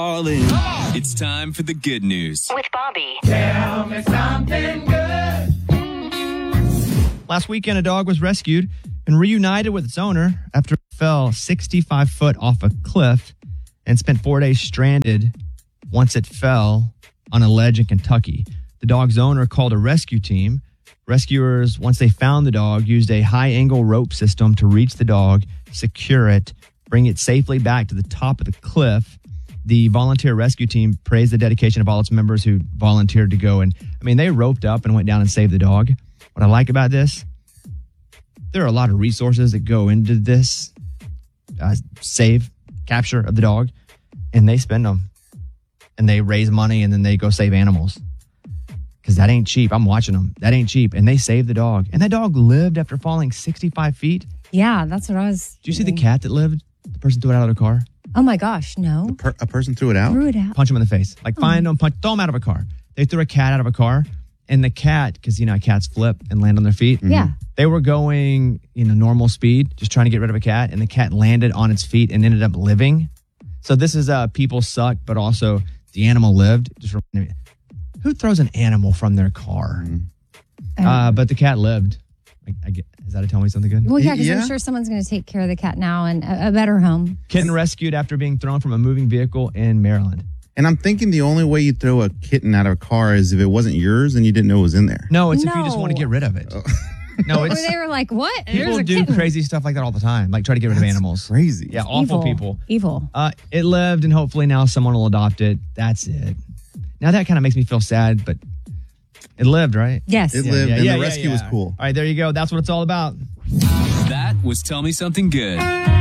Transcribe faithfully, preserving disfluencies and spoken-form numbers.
All in. It's time for the good news. With Bobby. Tell me something good. Last weekend, a dog was rescued and reunited with its owner after it fell sixty-five foot off a cliff and spent four days stranded once it fell on a ledge in Kentucky. The dog's owner called a rescue team. Rescuers, once they found the dog, used a high-angle rope system to reach the dog, secure it, bring it safely back to the top of the cliff. The volunteer rescue team praised the dedication of all its members who volunteered to go. And, I mean, they roped up and went down and saved the dog. What I like about this, there are a lot of resources that go into this uh, save, capture of the dog, and they spend them. And they raise money, and then they go save animals. Because that ain't cheap. I'm watching them. That ain't cheap. And they saved the dog. And that dog lived after falling sixty-five feet. Yeah, that's what I was. Did you see the cat that lived? The person threw it out of their car? Oh my gosh, no. A, per- a person threw it out? Threw it out. Punch him in the face. Like, Oh. find him, punch, throw him out of a car. They threw a cat out of a car, and the cat, because, you know, cats flip and land on their feet. Yeah. They were going, you know, normal speed, just trying to get rid of a cat, and the cat landed on its feet and ended up living. So this is uh, people suck, but also the animal lived. Just remind me, who throws an animal from their car? Um, Uh, but the cat lived. I, I get, is that a tell me something good? well, yeah, because yeah. I'm sure someone's going to take care of the cat now and a, a better home. Kitten rescued after being thrown from a moving vehicle in Maryland. And I'm thinking the only way you throw a kitten out of a car is if it wasn't yours and you didn't know it was in there. No, it's if you just No. want to get rid of it. No, Where it's they were like, what? There's people a do kitten. crazy stuff like that all the time, like try to get rid of animals. Crazy. Yeah, awful Evil. people. Evil. Uh, it lived, and hopefully now someone will adopt it. That's it. Now that kind of makes me feel sad, but it lived, right? Yes. It lived, and the rescue was cool. All right, there you go. That's what it's all about. That was Tell Me Something Good.